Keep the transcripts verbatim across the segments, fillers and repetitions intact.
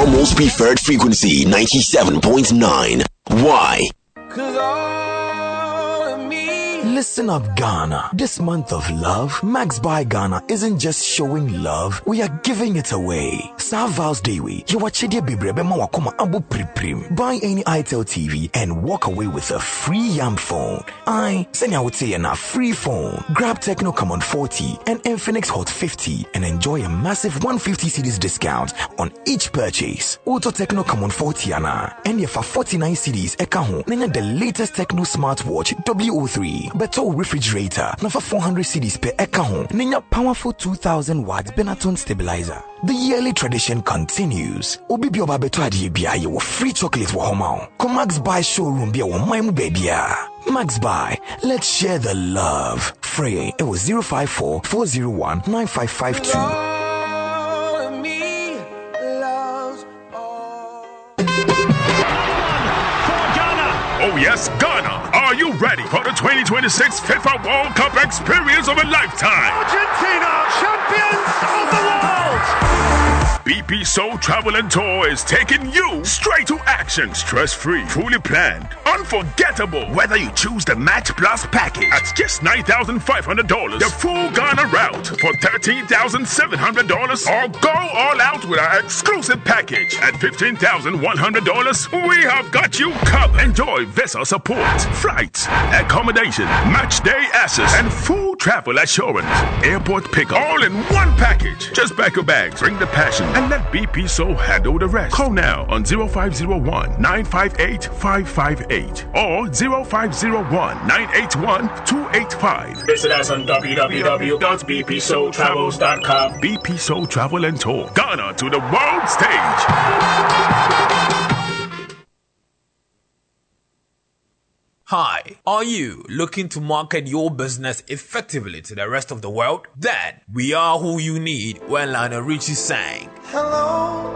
your most preferred frequency, ninety-seven point nine. Why? Listen up, Ghana. This month of love, Max by Ghana isn't just showing love, we are giving it away. Savals Dewi, you watch Chedia Bibrebe Mawakuma Abu Priprim. Buy any itel T V and walk away with a free Yam phone. I send I would say a free phone. Grab Techno Common forty and Infinix Hot fifty and enjoy a massive one hundred fifty cedis discount on each purchase. Auto Techno Common forty ana and if for forty-nine cedis ekaho, nenya the latest Techno smartwatch W O three. Beto refrigerator, now for four hundred cedis per ekaho, nenya powerful two thousand watt Benaton stabilizer. The yearly tradition continues. Obi bi oba beto adie bia ye wo free chocolate wo homa. Come Max Buy showroom bia wo maimu baby. Max Buy, let's share the love. Frey, it was zero five four, four zero one, nine five five two. Oh yes, Ghana! Are you ready for the twenty twenty-six FIFA World Cup experience of a lifetime? Argentina, champions of the world! B P Soul Travel and Tour is taking you straight to action, stress-free, fully planned, unforgettable. Whether you choose the Match Plus package at just nine thousand five hundred dollars, the full Ghana route for thirteen thousand seven hundred dollars, or go all out with our exclusive package at fifteen thousand one hundred dollars, we have got you covered. Enjoy visa support, flights, accommodation, match day access, and full travel assurance. Airport pickup, all in one package. Just pack your bags, bring the passion, and let B P Soul handle the rest. Call now on zero five zero one, nine five eight, five five eight or zero five zero one, nine eight one, two eight five. Visit us on w w w dot b p soul travels dot com. B P Soul Travel and Tour, Ghana to the world stage. Hi, are you looking to market your business effectively to the rest of the world? Then we are who you need when Lionel Richie sang. Hello,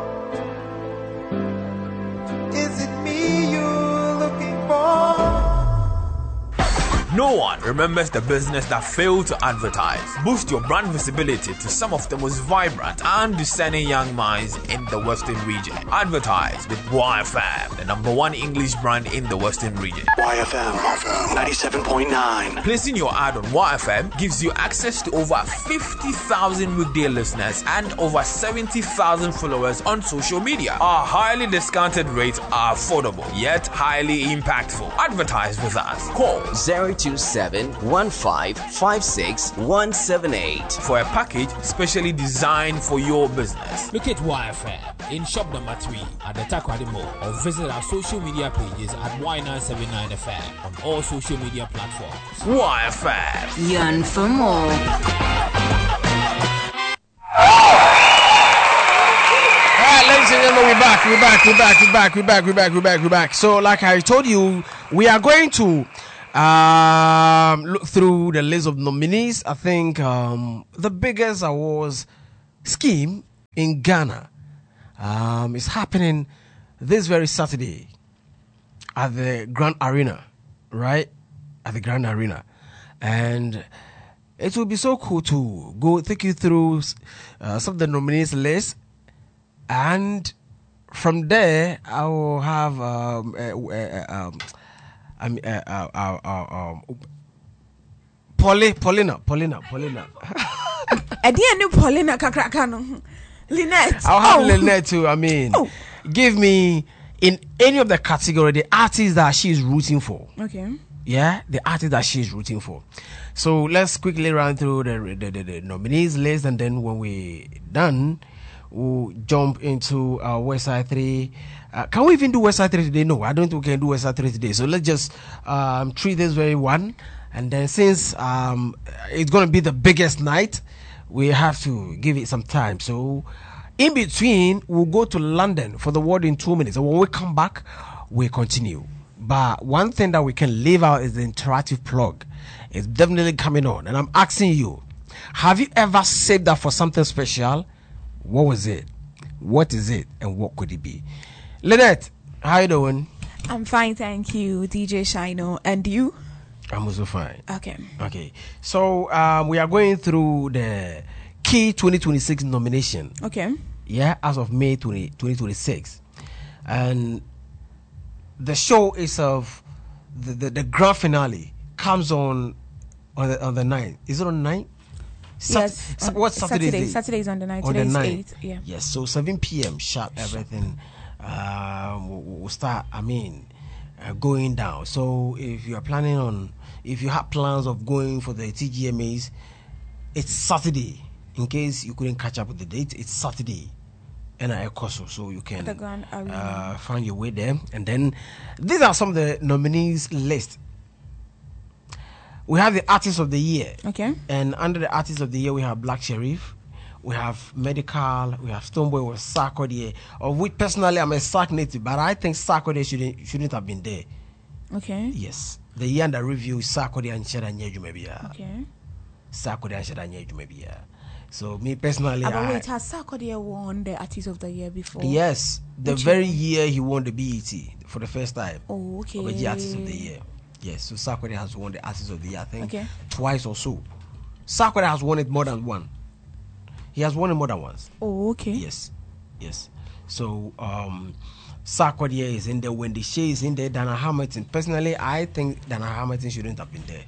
is it me you're looking for? No one remembers the business that failed to advertise. Boost your brand visibility to some of the most vibrant and discerning young minds in the Western region. Advertise with Y F M, the number one English brand in the Western region. Y F M, ninety-seven point nine. Placing your ad on Y F M gives you access to over fifty thousand weekday listeners and over seventy thousand followers on social media. Our highly discounted rates are affordable, yet highly impactful. Advertise with us. Call zero two seven, one five, five six, one seven eight for a package specially designed for your business. Look at Y F M in shop number three at the Takoradi Mall or visit our social media pages at Y nine seven nine F M on all social media platforms. Y F M. Yearn for more. Ladies and gentlemen, we're back, we're back, we're back, we're back, we're back, we're back, we're back, we're back. So, like I told you, we are going to um, look through the list of nominees. I think um, the biggest awards scheme in Ghana um, is happening this very Saturday at the Grand Arena, right? At the Grand Arena. And it will be so cool to go take you through uh, some of the nominees list. And from there, I will have um, uh, uh, um, I mean, uh, uh, uh, uh, um, Pauli, Paulina, Paulina, Paulina. I didn't know Paulina Kakrakano. Lynette. I'll have oh. Lynette too. I mean, oh. give me in any of the category the artist that she's rooting for. Okay. Yeah, the artist that she's rooting for. So let's quickly run through the the, the, the nominees list, and then when we're done, we'll jump into our West Side three. Uh, can we even do West Side three today? No, I don't think we can do West Side three today. So let's just um, treat this very one. And then since um, it's going to be the biggest night, we have to give it some time. So in between, we'll go to London for the word in two minutes. And when we come back, we continue. But one thing that we can leave out is the interactive plug. It's definitely coming on. And I'm asking you, have you ever saved that for something special? What was it? What is it? And what could it be? Lynette, how you doing? I'm fine, thank you, D J Shino. And you? I'm also fine. Okay. Okay. So um, we are going through the key twenty twenty-six nomination. Okay. Yeah, as of May twentieth, twenty twenty-six. And the show is of the, the, the grand finale comes on on the on the ninth. Is it on the ninth? Sat- yes. Sa- what Saturday? Saturday, is it? Saturday is on the ninth. On Today the is ninth. eight. Yeah. Yes. So seven p.m. sharp. Everything um, will, will start. I mean, uh, going down. So if you are planning on, if you have plans of going for the T G M As, it's Saturday. In case you couldn't catch up with the date, it's Saturday. And I also, so you can uh, find your way there. And then these are some of the nominees list. We have the Artist of the Year. Okay. And under the Artist of the Year, we have Black Sherif, we have Medical, we have Stonebwoy, we have Sarkodie, of which personally I'm a Sark native, but I think Sarkodie shouldn't shouldn't have been there. Okay. Yes. The year under review is Sarkodie and Shedanya Jumebia. Okay. Sarkodie and Shedanya Jumebia. So me personally, but I, wait, has Sarkodie won the Artist of the Year before? Yes, the Which very year? year he won the B E T for the first time. Oh, okay. Of the Artist of the Year. Yes, so Sarkodie has won the Artist of the Year, I think, okay. twice or so. Sarkodie has won it more than one. He has won it more than once. Oh, okay. Yes, yes. So um, Sarkodie is in there, Wendy Shea is in there, Dana Hamilton. Personally, I think Dana Hamilton shouldn't have been there.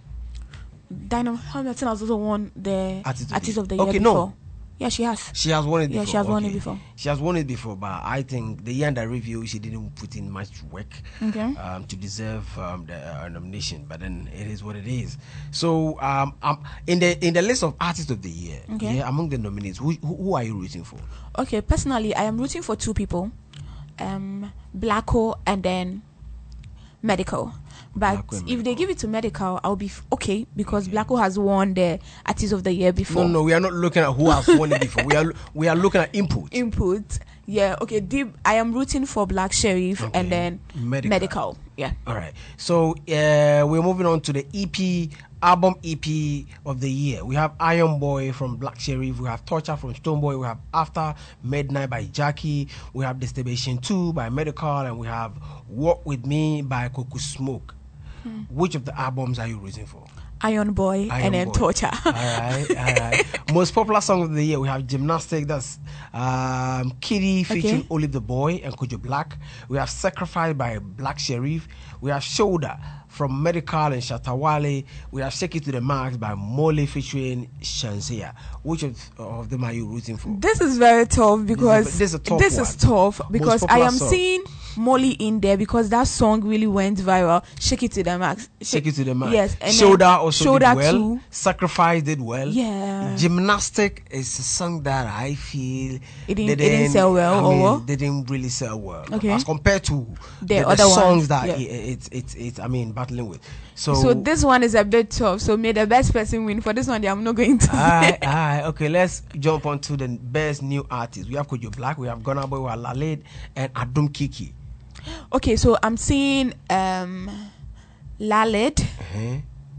Dana Hamilton has also won the Artist of Artist the of the Year. Year Okay, before. no. Yeah, she has. She has won it before. Yeah, she has won okay. it before. She has won it before, but I think the year under review, she didn't put in much work okay. um, to deserve um, the uh, nomination. But then it is what it is. So um, um, in the in the list of Artists of the Year, okay. yeah, among the nominees, who, who who are you rooting for? Okay, personally, I am rooting for two people, um, Blacko and then Medical. But if they give it to Medical, I'll be f- okay because okay. Blacko has won the Artist of the Year before. No, no, we are not looking at who has won it before. We are we are looking at input. Input, yeah. Okay, deep, I am rooting for Black Sherif okay. and then Medical. Medical. Yeah. All right. So uh, we're moving on to the E P album E P of the year. We have Iron Boy from Black Sherif. We have Torture from Stonebwoy. We have After Midnight by Jackie. We have Disturbation two by Medical, and we have Walk With Me by Coco Smoke. Hmm. Which of the albums are you rooting for? Iron Boy Iron and then Boy. Torture. all right, all right. Most popular song of the year, we have Gymnastic, that's um, Kitty featuring okay. Olive the Boy and Kojo Black. We have Sacrifice by Black Sherif. We have Shoulder from Medical and Shatawale. We have Shake It to the Max by Molly featuring Shansia. Which of, of them are you rooting for? This is very tough because this is, this is, a tough this one. is tough because I am song. seeing Molly in there because that song really went viral. Shake It to the Max. Shake, Shake It to the Max. Yes. And Shoulder also Shoulder did well. Too. Sacrifice did well. Yeah. Gymnastic is a song that I feel it didn't, didn't, it didn't sell well. I mean, or they didn't really sell well okay. as compared to the, the, other the songs ones. that yeah. it's it, it, it, I mean battling with. So, so this one is a bit tough. So may the best person win. For this one, I'm not going to. Alright, alright, okay. Let's jump on to the best new artists. We have Kojo Black, we have Gunna Boy, we have Lalade, and Adum Kiki. Okay, so I'm seeing um, Lalade, uh-huh.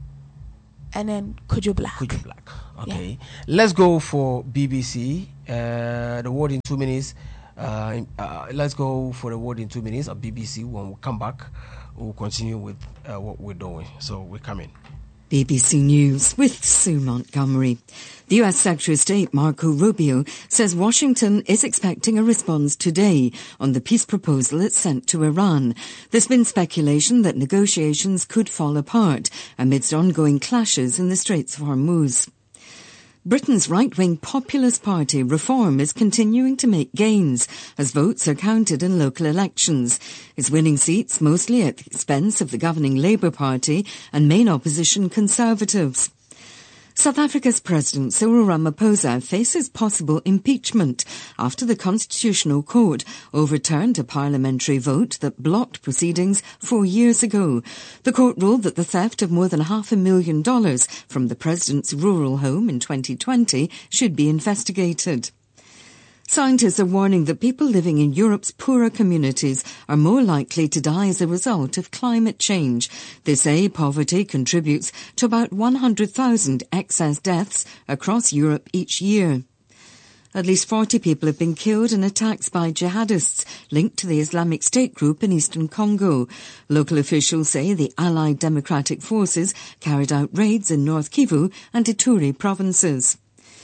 and then Kojo Black. Kojo Black. Okay, yeah. Let's go for B B C. Uh, the word in two minutes. Uh, uh, let's go for the word in two minutes of B B C. When we come back, we'll continue with uh, what we're doing. So we're coming. B B C News with Sue Montgomery. The U S Secretary of State Marco Rubio says Washington is expecting a response today on the peace proposal it sent to Iran. There's been speculation that negotiations could fall apart amidst ongoing clashes in the Straits of Hormuz. Britain's right-wing Populist Party Reform is continuing to make gains as votes are counted in local elections. It's winning seats mostly at the expense of the governing Labour Party and main opposition Conservatives. South Africa's President Cyril Ramaphosa faces possible impeachment after the Constitutional Court overturned a parliamentary vote that blocked proceedings four years ago. The court ruled that the theft of more than half a million dollars from the president's rural home in twenty twenty should be investigated. Scientists are warning that people living in Europe's poorer communities are more likely to die as a result of climate change. They say poverty contributes to about one hundred thousand excess deaths across Europe each year. At least forty people have been killed in attacks by jihadists linked to the Islamic State group in eastern Congo. Local officials say the Allied Democratic Forces carried out raids in North Kivu and Ituri provinces.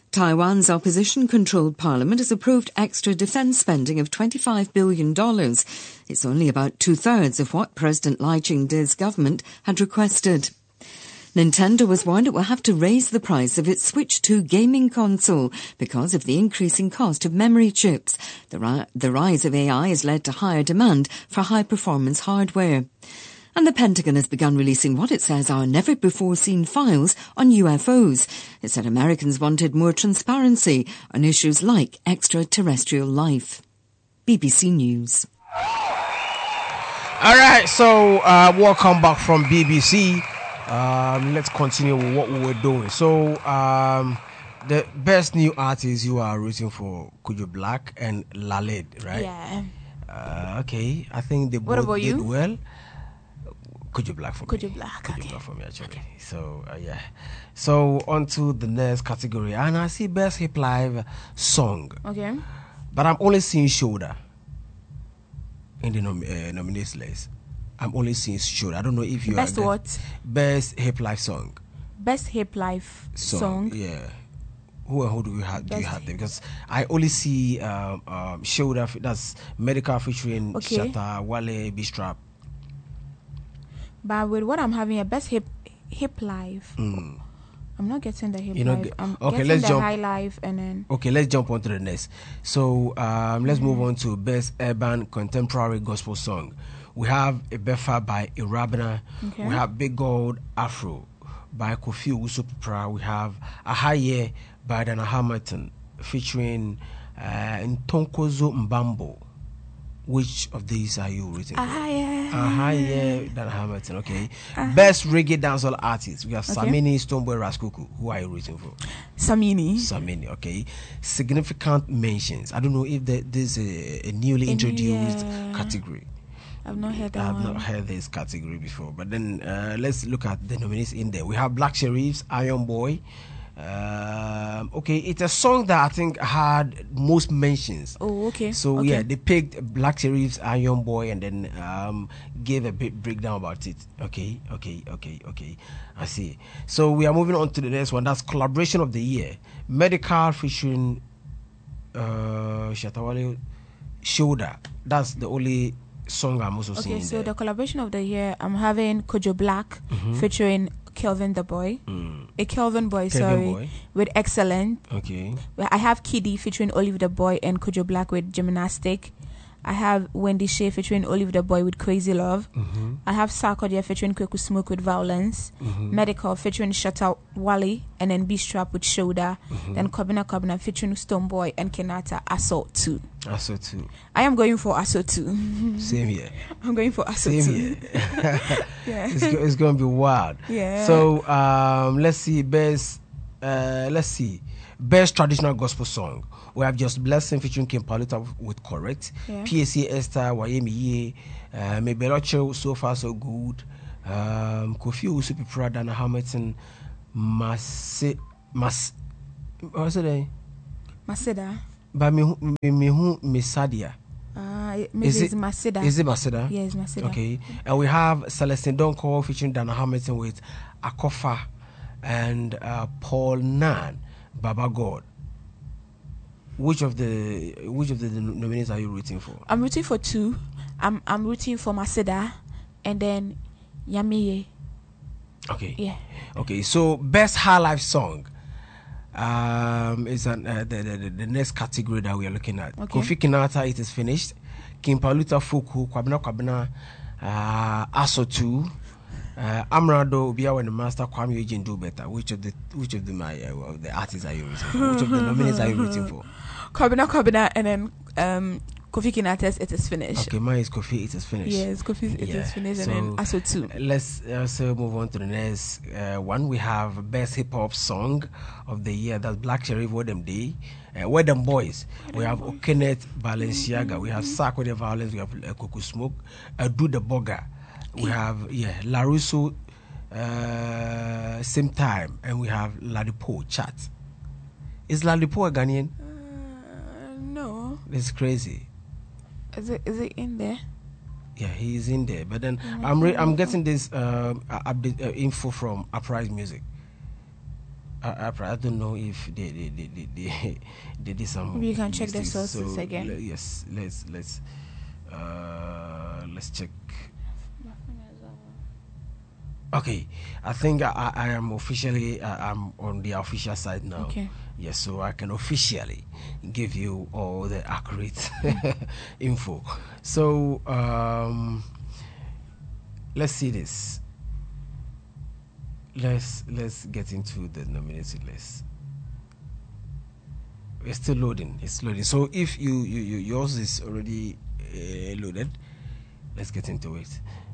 Taiwan's opposition-controlled parliament has approved extra defense spending of twenty-five billion dollars. It's only about two-thirds of what President Lai Ching-te's government had requested. Nintendo was warned it will have to raise the price of its Switch two gaming console because of the increasing cost of memory chips. The, ri- the rise of A I has led to higher demand for high-performance hardware. And the Pentagon has begun releasing what it says are never-before-seen files on U F Os. It said Americans wanted more transparency on issues like extraterrestrial life. B B C News. All right, so uh, welcome back from B B C. Um, let's continue with what we were doing. So, um, the best new artists you are rooting for, Kojo Black and Lalid, right? Yeah. Uh, okay, I think they What both about did you? well. Kojo Black for Kojo me. Black, Kojo okay. Black for me, actually. Okay. So, uh, yeah. So, on to the next category. And I see Best Hip Live Song. Okay. But I'm only seeing Shoulder in the nom- uh, nominees list. I'm only seeing Shoulder. I don't know if you Best are what? Best Hip Life Song. Best hip life Song. song. Yeah. Who and who do you have? Do you Best- have there? Because I only see um, um, Shoulder. f- That's Medical featuring Okay. Shatta Wale B-Strap. But with what I'm having, a best hip hip life. Mm. I'm not getting the hip You know, life. ge- I'm okay, getting let's the jump. high life and then Okay, let's jump on to the next. So um, let's move on to Best Urban Contemporary Gospel Song. We have Ebefa by Irabna. Okay. We have Big Gold Afro by Kofi Usupra. We have Ahaye by Dana Hamilton featuring uh, Ntonkozo Mbambo. Which of these are you rooting for? Ahaye. Ahaye Dana Hamilton. Okay. Best Reggae Dancehall Artist. We have Okay. Samini, Stoneboy, Raskuku. Who are you rooting for? Samini. Samini, okay. Significant mentions. I don't know if the, this is a, a newly A- introduced yeah. category. I've not heard that I have one. not heard this category before. But then uh, let's look at the nominees in there. We have Black Sheriffs, Iron Boy. Um, okay, it's a song that I think had most mentions. Oh, okay. So Okay. yeah, they picked Black Sheriffs, Iron Boy, and then um, gave a bit breakdown about it. Okay, okay, okay, okay. I see. So we are moving on to the next one. That's collaboration of the year. Medical featuring uh, Shatta Wale, Shoulder. That's the only song I'm also Okay, seeing so there. the collaboration of the year, I'm having Kojo Black Mhm. featuring Kelvin the Boy. Mm. A Kelvin Boy, Kelvin sorry, Boy. with Excellent. Okay. Well, I have Kiddy featuring Olive the Boy and Kojo Black with Gymnastic. I have Wendy Shea featuring Olive the Boy with Crazy Love. Mhm. I have Sarkodia featuring Kweku Smoke with Violence. Mhm. Medical featuring Shatta Wale and then B-Strap with Shoulder. Mhm. Then Kobina Kobina featuring Stoneboy and Kenata Assault two. I saw too. I am going for Assault two. Same here. I'm going for Assault Same two. here. Yeah. It's, go- it's going to be wild. Yeah. So um, let's see. Best. Uh, let's see. Best traditional gospel song. We have Just Blessing featuring Kim Paluta with Correct. Yeah. P A C Esther, Wayemi Ye, uh, Mebelocho, So Far So Good. Um, Kofi Usupi Prada, Dana Hamilton, Mas. Mas. What's it name? Maseda. But me, me, me, who Misadia. Uh, maybe it's Maseda. Is it Maseda? Yeah, it's Maseda. Okay. And we have Celestine Donko featuring Dana Hamilton with Akofa and uh, Paul Nan, Baba God. Which of the which of the nominees are you rooting for? I'm rooting for two. I'm I'm rooting for Maseda and then Yamiye. Okay. Yeah. Okay. So best high life song um, is an, uh, the, the the next category that we are looking at. Okay. Kofi Kinata, it is finished. Kim Paluta Fuku, Kwabena Kwabena, uh, Aso two. Uh, Amrado Obia when the master Kwame Eugene do better. Which of the which of the my uh, well, the artists are you rooting for? Which of the nominees are you rooting for? Kobina Kobina and then um Kofi Kinates, it is finished. Okay, mine is Kofi. It is finished. Yes, Kofi, it Yeah, is finished, so and then Aso two. Let's also move on to the next uh, one. We have best hip hop song of the year. That's Black Sheriff, What Them Day, uh, What Them Boys. We have Okenet Balenciaga. We have Sack with the Violence. We have uh, Koku Smoke. Uh, Do the Bogger. We have yeah Larusso. Uh, same time, and we have Ladipo Chat. Is Ladipo a Ghanaian? Uh, no. It's crazy. Is it is it in there? Yeah, he's in there. But then Oh, I'm re- I'm getting this um, uh, update uh, info from Uprise Music. I, I don't know if they they they they, they, they did some. We can check the sources so again. Le- yes, let's let's uh, let's check. Okay, I think I, I am officially uh, I'm on the official side now. Okay. Yes, so I can officially give you all the accurate info. So um, let's see this. Let's let's get into the nominated list. It's still loading. It's loading. So if you you, you yours is already uh, loaded, let's get into it.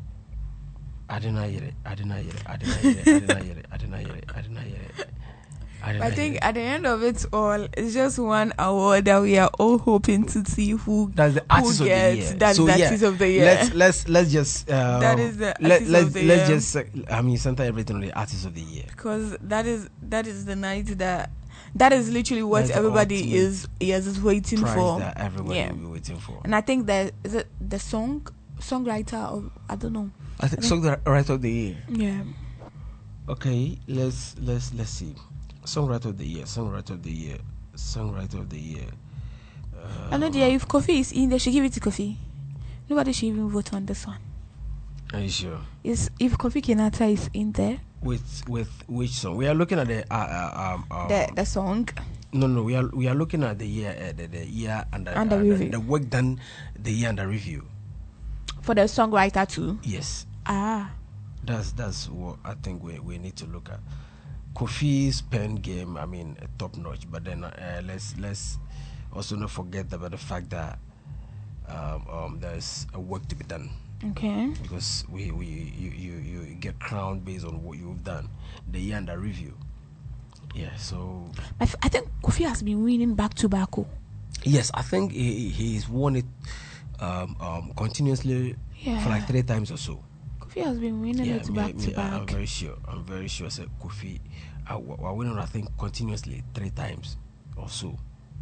I did not hear it. I did not hear it. I did not hear it. I did not hear it. I did not hear it. I did not hear it. I, I think at the end of it all, it's just one award that we are all hoping to see who that's the artist who of gets the year. That's so the yeah, artist of the year. Let's let's let's just uh, that is the let, artist let's of the let's year. just uh, I mean center everything on the artist of the year, because that is that is the night that that is literally what that's everybody is yes is waiting prize for. That everybody yeah. will be waiting for. And I think that is it the song songwriter or I don't know. I think songwriter of the year. Yeah. Okay, let's let's let's see. Songwriter of the year, songwriter of the year, songwriter of the year. Uh, I know, dear, if Kofi is in there, she give it to Kofi. Nobody should even vote on this one. Are you sure? Is if Kofi Kinata is in there? With with which song? We are looking at the uh, uh, um, um the the song. No, no, we are we are looking at the year uh, the, the year under under uh, review. The, the work done the year under review. For the songwriter too. Yes. Ah. That's that's what I think we we need to look at. Kofi's pen game, I mean, uh, top notch. But then uh, let's let's also not forget about the fact that um, um, there's a work to be done. Okay. Because we we you, you, you get crowned based on what you've done, the year under review. Yeah. So I, f- I think Kofi has been winning back to back. Yes, I think he he's won it um, um, continuously yeah. for like three times or so. Kofi has been winning yeah, it me, back me, to back. I'm very sure. I'm very sure. So Kofi, I, we're winning, I think, continuously three times or so.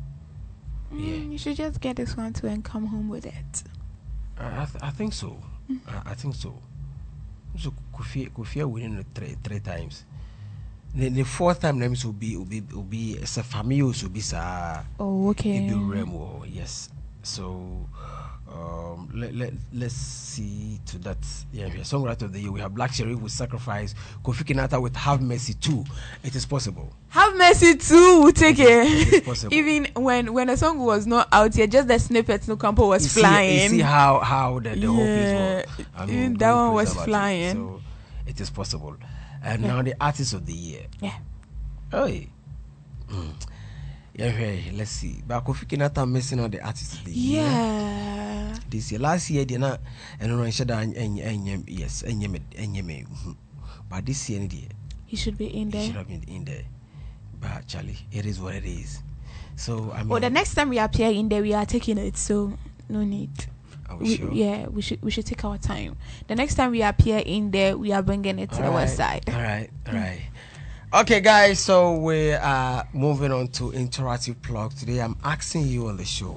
Mm, yeah, you should just get this one to and come home with it. I I, th- I think so. Mm. I, I think so. So Kofi Kofi winning it three three times. The, the fourth time names will be will be will be a family will be sa. Oh, okay. It'll be Remo, yes. So. Um, let, let, let's see to that. Yeah, yeah. Songwriter of the year, we have Black Sherif with Sacrifice, Kofi Kinata with Have Mercy too. It is possible. Have Mercy too, we'll take it. It is possible. Even when when the song was not out yet, just the snippets, no campo was you flying. See, you see how, how the, the yeah. whole place was. I mean, Even that one was flying. It. So it is possible. And yeah. now the artist of the year. Yeah. Oh, yeah. Mm. Yeah, hey, let's see. But Kofi Kinata missing on the artist of the year. Yeah. This year, last year, they not, and no should yes, and but this year, he should be in there. He should have been in there. But Charlie, it is what it is. So I mean, well, the next time we appear in there, we are taking it. So no need. Are we, we sure? Yeah, we should we should take our time. The next time we appear in there, we are bringing it to all the right, west side. All right, all right. Okay, guys, so we are moving on to interactive plug. Today I'm asking you on the show,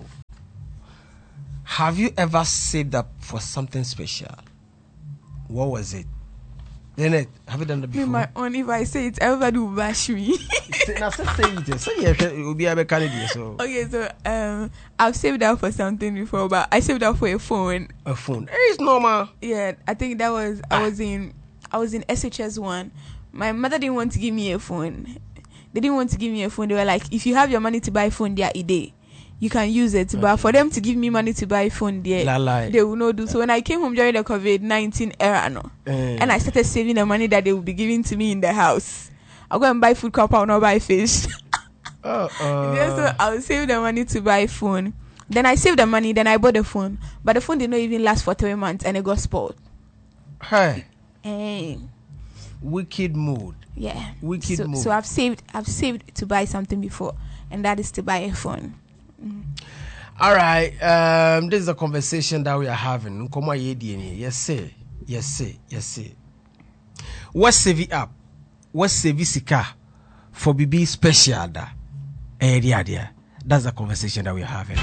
have you ever saved up for something special? What was it? Then have you done that before? Me, my own, if I say it, everybody will bash me. Now, say it. Say it will be a candidate. So okay, so um, I've saved up for something before, but I saved up for a phone. A phone? It's normal. Yeah, I think that was I was in I was in S H S one. My mother didn't want to give me a phone. They didn't want to give me a phone. They were like, if you have your money to buy a phone, there a day, you can use it. Okay. But for them to give me money to buy a phone, there they will not do. So when I came home during the COVID nineteen era, no, uh, and I started saving the money that they would be giving to me in the house, I'll go and buy food cup. I'll not buy fish. uh, uh. So I'll save the money to buy a phone. Then I saved the money. Then I bought the phone. But the phone did not even last for three months, and it got spoiled. Hey. Hey. Wicked mood. Yeah. Wicked so, mood. So I've saved I've saved to buy something before, and that is to buy a phone. Mm. All right. Um, this is a conversation that we are having. Yes, sir. Yes, sir. Yes, sir. What's saving up? What's saving sika for B B special da? Eh, that's the conversation that we are having.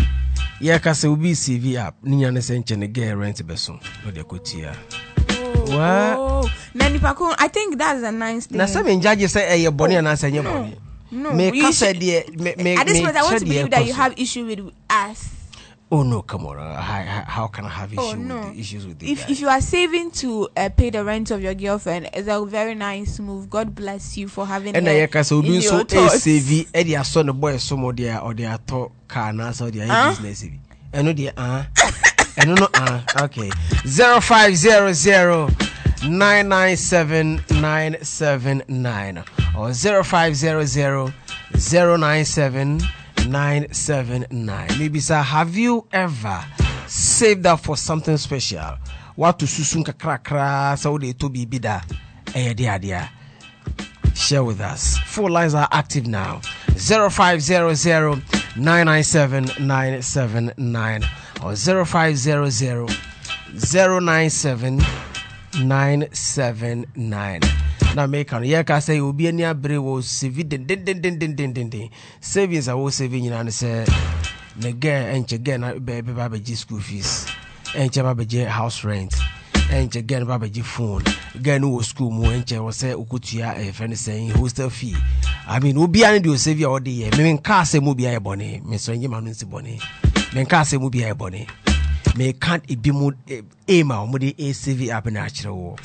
Yeah, cause we be C V up. Ninya ne senche ne get rent beso. No de kotia. Oh, Nani Paco, I think that's a nice thing. Now, some judges say, "Hey, Bonnie and I say, you know." No, me you should, should, me, me, at this me point, I want to believe that you person. have issue with us. Oh no, come on! Uh, how, how can I have issue oh, no. with the issues with the if guys? if you are saving to uh, pay the rent of your girlfriend, it's a very nice move. God bless you for having. And her I can so in do so your thoughts. A C V. Eddie, I saw the boy some of their or their talk car now, so their Huh? business. I know the ah, I don't know ah. Okay, zero five zero zero nine nine seven nine seven nine or zero five zero zero zero nine seven nine seven nine. Maybe sir, have you ever saved up for something special? What to susun kakra kra so they to be bida. Eh dear dear. Share with us. Four lines are active now. zero five zero zero nine nine seven nine seven nine or zero five zero zero zero nine seven nine seven nine. Now make on yeah, can say will be any abre was saving den den den den den den den den savings I was saving you and say the girl and again baby baby school fees and baby house rent and again baby phone again who school mo and was say ukutia a friend saying hostel fee. I mean will be any do save you all the year. Me can say mo be a bonny, me so you man si bonny. Me can say mo be a bonny. Me can't it be mo aim out mo the a save up in natural.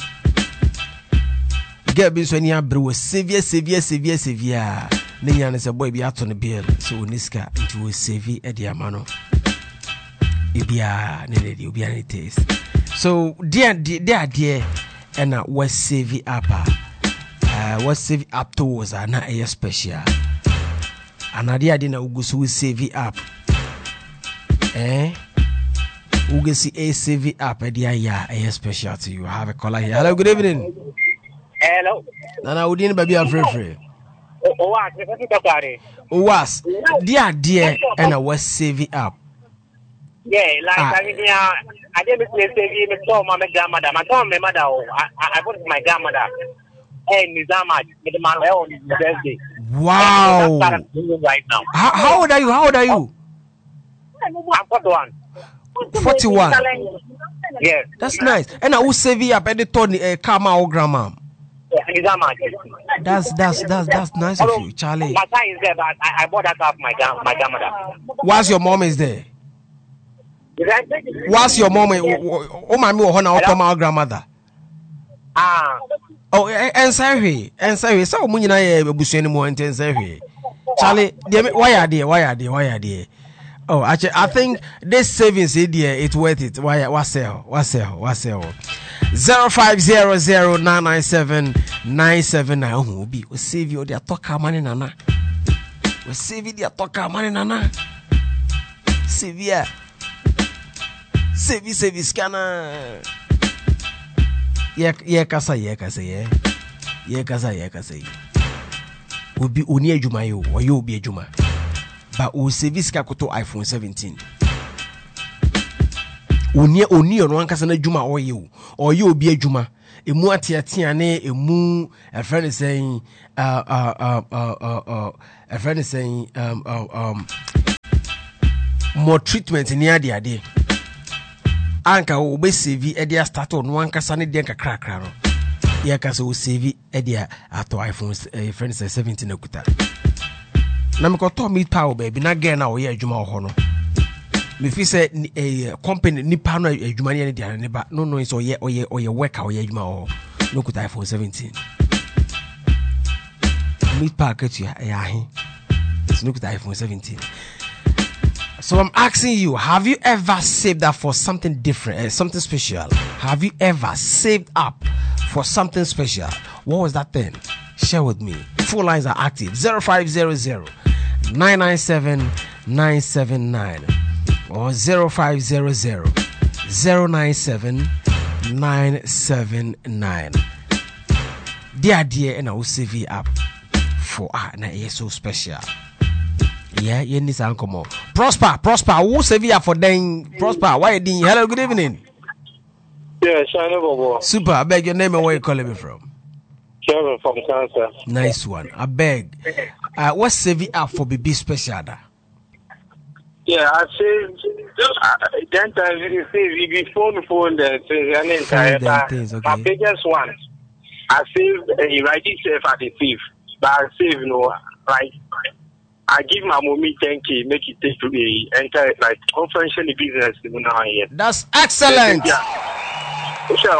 Get be so near bro severe severe severe severe Nyan is a boy be out on the bill so niska into a savvy at the amano ibia needed you be any taste so dear dear dear and uh, was savvy up uh was savvy up towards uh, not a special and idea didn't ugusu savvy up eh ugusi a savvy up a dear yeah a special to you have a caller here. Hello, good evening. Hello. Nana Udin baby a free free. Oh, what? Oh, was dear dear and I was saving up. Yeah, like ah. I mean, yeah, I didn't say saving me so my grandmother. My told my mother, I I put my grandmother. Hey, Nizama, with the man on his birthday. Wow. Right now. How, how old are you? How old are you? I'm forty-one. forty-one. Yes. That's nice. And I will save you up at the Tony uh, Kama or grandma. That's that's that's that's nice of you, Charlie. My son is there, but I, I bought that off my grand, my grandmother. Whilst your mom is there. Whilst your mom, oh my, oh my, my grandmother. Ah. Oh, and sorry, and sorry. So when you know, bush anymore and sorry, Charlie. Why are they? Why are they? Why are they? Oh, actually, I think this savings idea it's worth it. Why? What sell? What sell? What sell? Zero five zero zero nine nine seven nine seven nine. Oh, be we save you. They are talking money, nana. We save you. They are talking money, nana. Save ya. Save you. Save you. Scanner. Yeah, yeah, kasa, yeah, kasa, yeah, yeah, kasa, yeah, kasa. We be only a juma yo, or you be a juma. But we save this kakoto iPhone seventeen. Onye oni ono ankasa na juma or you or you be a juma emu atiatia ne emu a friend is saying uh uh uh uh uh, uh a friend is saying um uh, um more treatment in the ade anka obe save e dia start on ankasa ne dia kakra kakra no ya kasa o save e dia ato iPhone a friend is seventeen akuta na me ko to meet power baby na get na o ye adwuma ho no me fi say a company nipa no adwuma ne dia ne ba no no is oye oye oye worker oye adwuma ho no kuta iPhone seventeen meet packet ya ya he it's no kuta iPhone seventeen. So I'm asking you, have you ever saved up for something different, uh, something special? Have you ever saved up for something special? What was that thing? Share with me. Four lines are active. zero five zero zero nine nine seven nine seven nine or zero five zero zero zero nine seven nine seven nine. Dear dear, and I will save you up for ah, na it's so special. Yeah, you need some come on. Prosper, Prosper, who save you up for them? Prosper, why you doing? Hello, good evening. Yeah, Shana Bobo. Super, I beg your name and where you calling me from? Kevin from Cancer. Nice one. I beg. Uh, what's save you up for B B special? Da? Yeah, I saved. Uh, then times you save, you be phone, phone, then things, and then Phone, things, okay. My biggest one, I saved, uh, you write it safe at the thief, but I save, you know, like, I give my mommy ten K, make it take to the entire, like, conferential business, you know, now here. That's excellent. Yeah. So,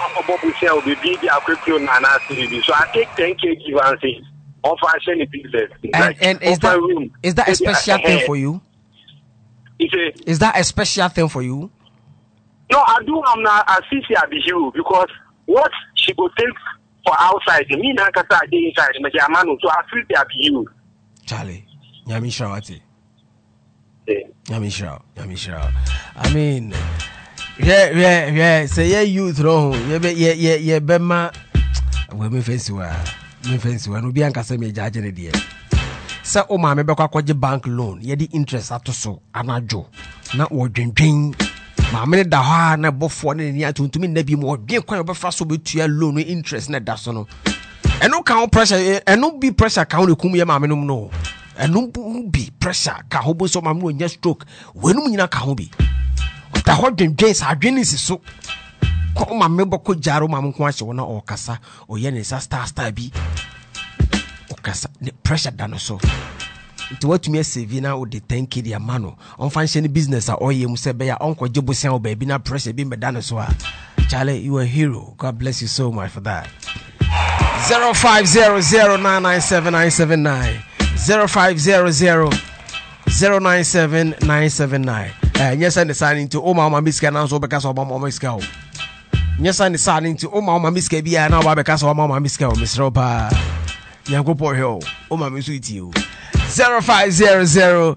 I take ten K give and say, conferential business. And, like, and is, that, room. is that a special thing for you? A, is that a special thing for you? No, I do. I'm not a C C at the hero because what she go take for outside, me na kasa dey inside, me jamanu, so I feel at the hero. Charlie, Yami Shawati. Yami Shaw, Yami Shaw. I mean, yeah, yeah, yeah. Say yeah, youth, no, yeah, yeah, yeah, yeah. Bema, we me fancy wa, me fancy wa. No be anka say me judge ne die. Say o ma me be kwa kwaje bank loan ye di interest ato so anajo na wo dwendwen ma me da ha na bofo ne ni atuntumi na bi mo dwen kwan obefa so betua loan no interest na da so no eno ka pressure eno bi pressure ka ho kum ye ma me no no eno bi pressure ka ho bo so ma me no nya stroke wenum nyina ka ho bi da ho dwendwen sa adwene si so ko ma me boko jaro ma me ko ahye wo na o kasa o ye ne sa star star bi the pressure done so. To what me save now with the ten K the mano on function business or you say be your uncle Jobusian baby na pressure be done so. Charlie, you a hero. God bless you so much for that. Zero five zero zero nine nine seven nine seven nine zero five zero zero zero nine seven nine seven nine. Uh, yes, I'm signing to Oma Mama Miska now so because of Mama Miska. Yes, I'm signing to Oma Mama Miska be now because of Mama Miska, Miss Ropa. Yanko po hill. Oh my miss with you. Zero five zero zero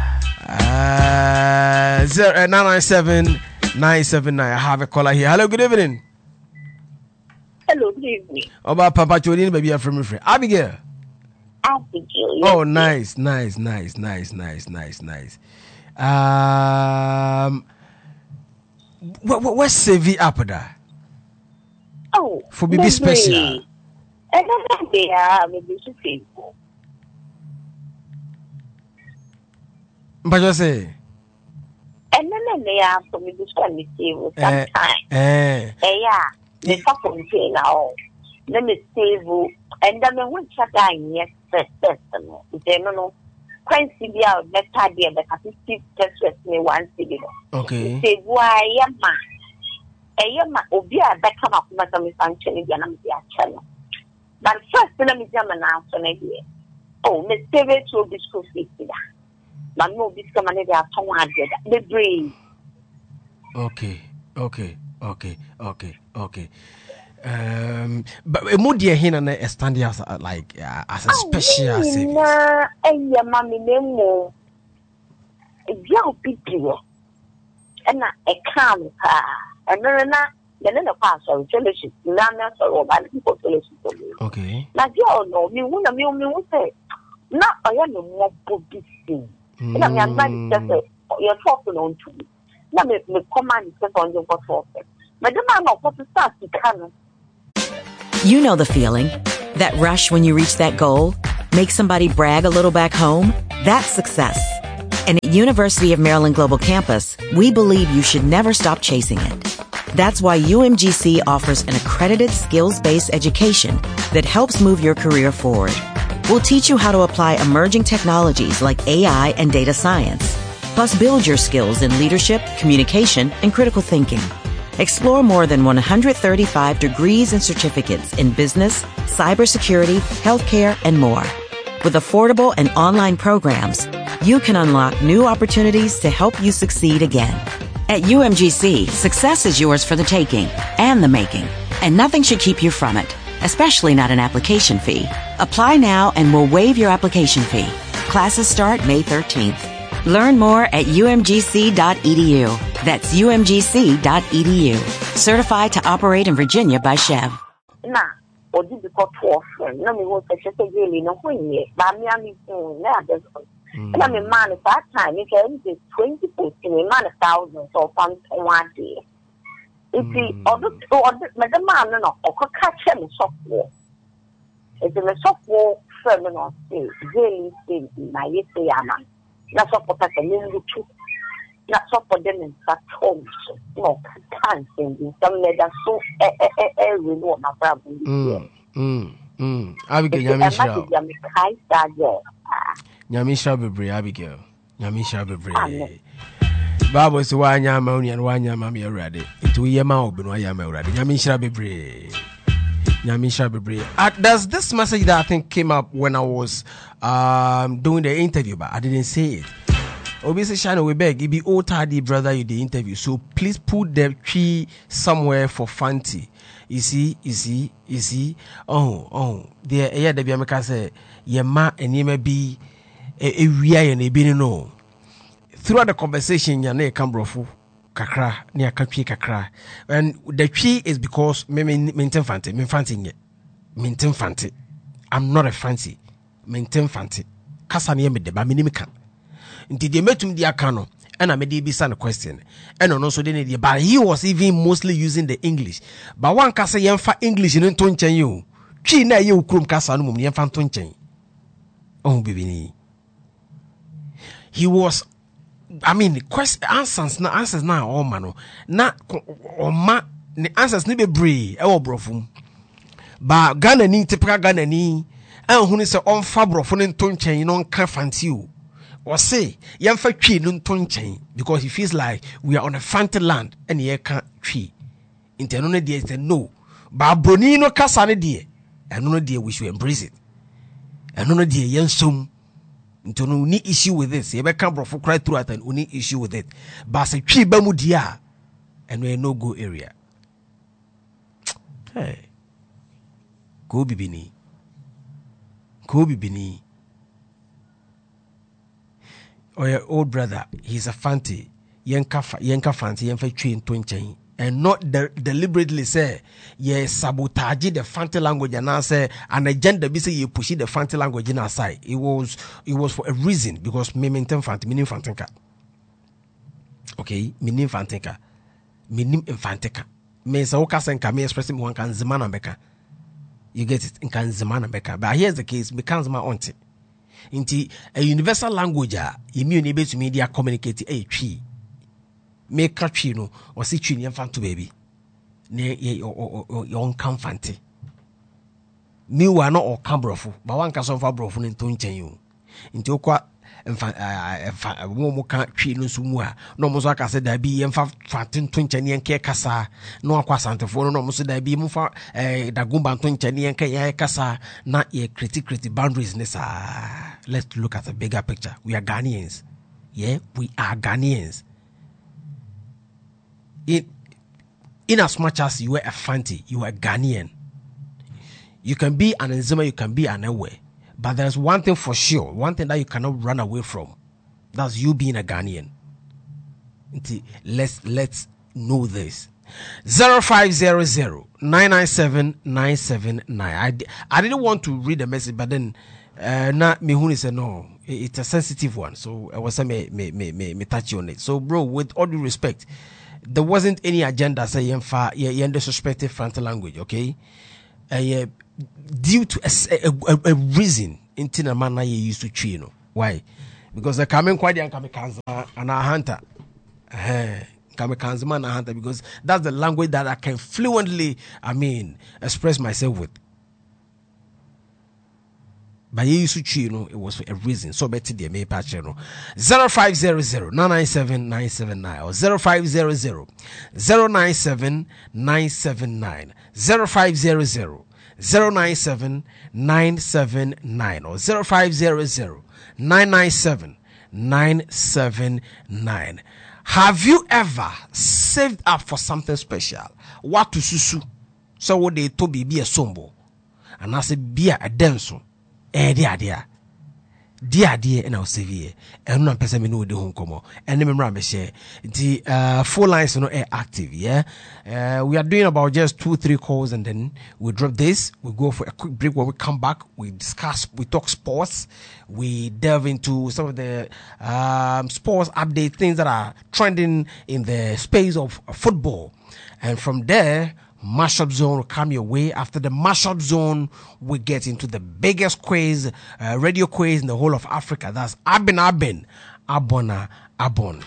uh zero nine nine seven nine seven nine. I have a caller here. Hello, good evening. Hello, good evening. Oh, about Papa Chodin, baby, I'm from my friend Abigail. Abigail. Yes, oh, nice, nice, nice, nice, nice, nice, nice. Um, what what what's C V up there? Oh, for B B special. I don't know they are maybe to Facebook. But you say? And then they are for me to spend the table sometimes. Eh, eh, yeah. The couple say now. Let me save you. And then when shut down, yes, first, first, no. They no no. Quite severe, better dear, but I think just with me one city. Okay. Say why, yama. Eh, yama, obia, back come up with some function again. I'm the channel. But first, let me jam an answer idea. Oh, Miss David will be school fees. But no, this commander, they are two hundred. The brain. Okay, okay, okay, okay, okay. Um, but a moody here and a stand as like uh, as a special service. Nah, and your mommy name more. A young people. And a calm car. And then then the pass or fellowship, Nana or people fellowship. Okay. Now, you know, me want to me will say, not I am a more booby thing. And I'm not just a you're talking on to me. Now, me command is on your water. But the man of what to start to come. You know the feeling, that rush when you reach that goal, make somebody brag a little back home. That's success. And at University of Maryland Global Campus, we believe you should never stop chasing it. That's why U M G C offers an accredited skills-based education that helps move your career forward. We'll teach you how to apply emerging technologies like A I and data science, plus build your skills in leadership, communication, and critical thinking. Explore more than one hundred thirty-five degrees and certificates in business, cybersecurity, healthcare, and more. With affordable and online programs, you can unlock new opportunities to help you succeed again. At U M G C, success is yours for the taking and the making, and nothing should keep you from it, especially not an application fee. Apply now and we'll waive your application fee. Classes start May thirteenth. Learn more at U M G C dot E D U. That's U M G C dot E D U. Certified to operate in Virginia by Chev. Nah, or did the court for no me was such a really no when yet, but me and me soon. And I mean, man, at that time, it was twenty foot in a man, a thousand, so from one day. If he or the Madame Man, no, or could catch him in software. It's in a software feminine state, really state in my Yama. That's what I can do too. That's what for them in fact homes. No, can't sing some letters so eh we know my problem. Mm, mm, mm. Abigail, Nyamisha. Nyamisha bebre, Abigail. Nyamisha bebre. Bible says why nyama oni and why nyama me already. Into yema obi no yama already. Nyamisha bebre. Nyamisha bebre. There's this message that I think came up when I was um doing the interview, but I didn't say it. Obviously, Shana, we beg, it be old tardy brother you the interview. So please put the tree somewhere for Fanti. You see, you see, you see. Oh, oh, there, yeah, the Biamaka say, ye ma and ye may be a we are and a be no. Throughout the conversation, ya ne kambrofu kakra near kapi kakra, and the tree is because me maintain Fanti, me Fanti ye, maintain Fanti. I'm not a fancy, maintain Fanti. Kasani me de ba minimika. Nti de metum dia kano and I made be a question and also didn't but he was even mostly using the English but one kasa yemfa English in tonchen you chi na ye ukrum kasa no mum yemfa tonchen oh bibini he was I mean question answers na answers na all mano na o ma the answers ni be bree e wo brofum ba Ghana ni typical Ghana ni an hunu se on fa brofo ne tonchen no nka fanti o or say yamfa tree no tonchen because he feels like we are on a fancy land and he can't tree inteno ne dey say no ba broni no kasa ne dey eno no dey we should embrace it eno no dey yensom inteno ni issue with this ye be can brofo cry through at and uni issue with it but say tree ba mu dia eno e no go area hey go bibini go bibini. Or your old brother, he's a fancy, yenka yenka fancy, yenfa train twenty, and not de- deliberately say, ye sabotage the fancy language and I say an agenda be say you push the fancy language in our side. It was it was for a reason because me maintain fancy, meaning fantinka. Okay, meaning fantinka, meaning infantica. Me sa okasenka me expressing one can zemana beka. You get it in can zemana beka. But here's the case, becomes my auntie. Inti a universal language a immune able to media communicate a tree make a tree no or see tree infant to baby ne your comfante me wa no or cambrofo but one can solve brofo in tonchen you into kwa mfa mo mo ka tree no so mu a no mo so aka se da bi mfa fatin tonchen yen ke kasa no akwa santefo no mo so da bi mo fa dagumba tonchen yen ke ya kasa na ye critic critic boundaries ne sa. Let's look at the bigger picture. We are Ghanaians. Yeah, we are Ghanaians. In, in as much as you are a Fanti, you are Ghanaian. You can be an Nzema, you can be an Ewe. But there's one thing for sure, one thing that you cannot run away from. That's you being a Ghanaian. Let's, let's know this. zero five zero zero nine nine seven nine seven nine. I, I didn't want to read the message, but then Uh, na me who said no, it's a sensitive one, so I was say me me me me me touch on it. So, bro, with all due respect, there wasn't any agenda say you fa you disrespected French language, okay? Uh, due to a, a, a reason in tina man na you used to treat, you know why? Because the coming quite young kame kanza and a hunter, eh, kame kanza man a hunter because that's the language that I can fluently, I mean, express myself with. But you used to, you know, it was for a reason. So better the may patch, you know. Zero five zero zero nine nine seven nine seven nine or zero five zero zero zero nine seven nine seven nine zero five zero zero zero nine seven nine seven nine or zero five zero zero nine nine seven nine seven nine. Have you ever saved up for something special? What to susu? So what they to be be a sombo and I said be a denso. Eh, dear, dear, dear, dear, and I'll save you. And no person know the home come and remember, me share the uh four lines, you know, are active. Yeah, uh, we are doing about just two, three calls, and then we drop this. We go for a quick break. When we come back, we discuss, we talk sports, we delve into some of the um sports update things that are trending in the space of football, and from there. Mashup zone will come your way. After the mashup zone, we get into the biggest quiz, uh, radio quiz in the whole of Africa. That's Abin Abin abona abon.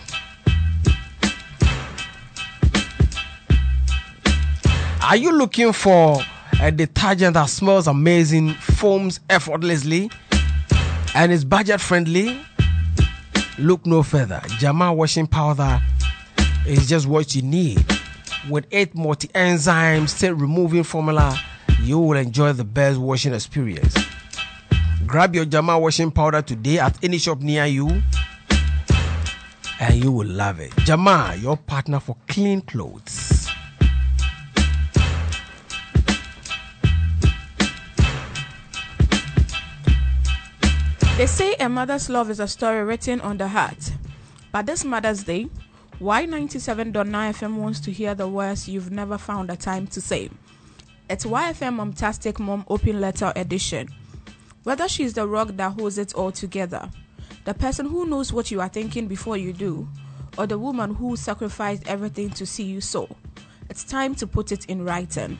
Are you looking for a detergent that smells amazing, foams effortlessly, and is budget friendly? Look no further. Jama washing powder is just what you need. With eight multi-enzymes, still removing formula, you will enjoy the best washing experience. Grab your Jama washing powder today at any shop near you, and you will love it. Jama, your partner for clean clothes. They say a mother's love is a story written on the heart. But this Mother's Day, Y ninety-seven point nine F M wants to hear the words you've never found a time to say. It's Y F M Momtastic Mom Open Letter Edition. Whether she's the rock that holds it all together, the person who knows what you are thinking before you do, or the woman who sacrificed everything to see you so, it's time to put it in writing.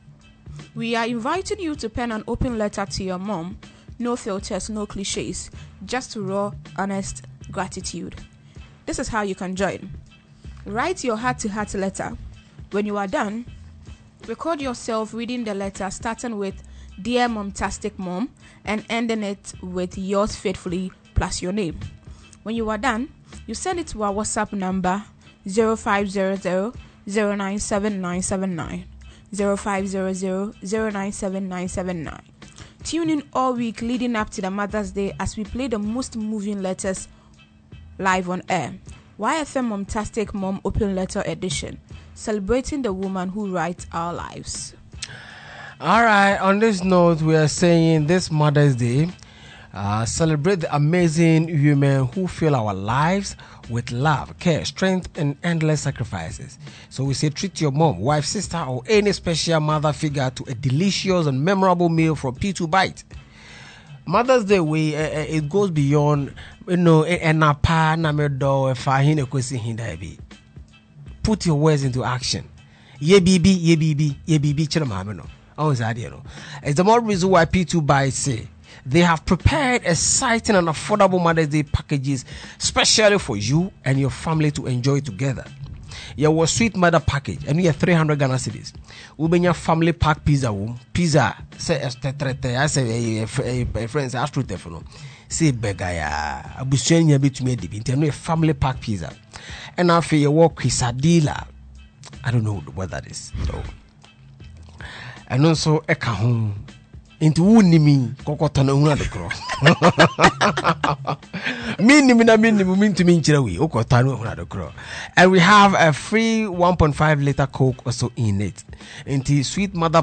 We are inviting you to pen an open letter to your mom. No filters, no cliches, just raw, honest gratitude. This is how you can join. Write your heart-to-heart letter. When you are done, record yourself reading the letter starting with Dear Momtastic Mom and ending it with yours faithfully plus your name. When you are done, you send it to our WhatsApp number zero five zero zero zero nine seven nine seven nine zero five zero zero zero nine seven nine seven nine. Tune in all week leading up to the Mother's Day as we play the most moving letters live on air. Y F M Momtastic Mom Open Letter Edition, celebrating the woman who writes our lives. All right, on this note, we are saying this Mother's Day, uh, celebrate the amazing women who fill our lives with love, care, strength, and endless sacrifices. So we say treat your mom, wife, sister, or any special mother figure to a delicious and memorable meal from P two Bite. Mother's Day, we uh, it goes beyond, you know, enapa namedo fahine kwesi hindabi. Put your words into action. Ye bibi, ye bibi, ye bibi chira mameno. Oh, is that you know? It's the more reason why P two Bite say they have prepared exciting and affordable Mother's Day packages specially for you and your family to enjoy together. Your sweet mother package, and we have three hundred Ghana cedis. We bring your family pack pizza. Pizza, say, I say, a friend say, Astro Tefono. Say, Begaya, Abusian Yabi to me, the family pack pizza. And now for your work, quesadilla. I don't know what that is. No. And also, Ekahum. Into unimi kokotana una de cro. Minimina minimum into minchirawi, okotano una de cro. And we have a free one point five liter Coke also in it. Into sweet mother